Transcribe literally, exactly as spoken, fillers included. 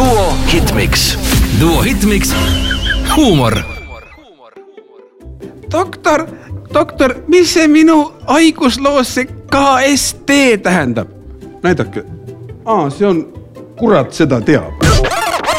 Duo Hitmix. Duo Hitmix. Huumor. Doktor, doktor, mis see minu haigusloos see K S T tähendab? Näidake. Aa, see on, kurat seda teab.